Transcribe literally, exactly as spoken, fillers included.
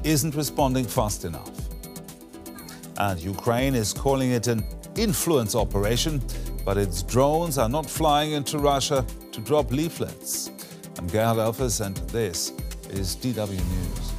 isn't responding fast enough. And Ukraine is calling it an influence operation, but its drones are not flying into Russia to drop leaflets. I'm Gerhard Elfers, and this is D W News.